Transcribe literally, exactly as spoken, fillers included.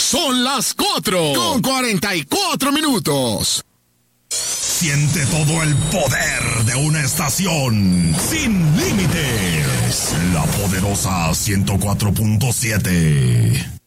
Son las cuatro con cuarenta y cuatro minutos. Siente todo el poder de una estación sin límites. La poderosa ciento cuatro punto siete.